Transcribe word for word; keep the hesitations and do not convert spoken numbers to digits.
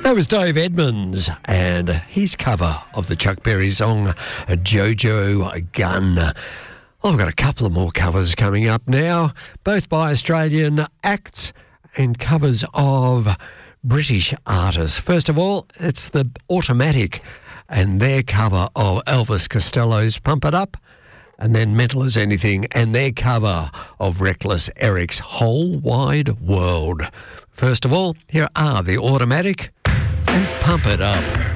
That was Dave Edmunds and his cover of the Chuck Berry song Jojo Gun. Well, I've got a couple of more covers coming up now, both by Australian acts and covers of British artists. First of all, it's the Automatic and their cover of Elvis Costello's Pump It Up, and then Mental as Anything and their cover of Reckless Eric's Whole Wide World. First of all, here are the Automatic and Pump It Up.